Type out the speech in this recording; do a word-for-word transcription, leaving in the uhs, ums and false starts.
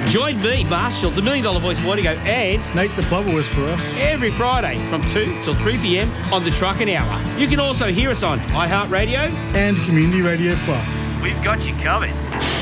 Join me, Marshall, the Million Dollar Voice Morning Go, and Nate the Flubber Whisperer every Friday from two till three p.m. on the Truckin' Hour. You can also hear us on iHeartRadio and Community Radio Plus. We've got you covered.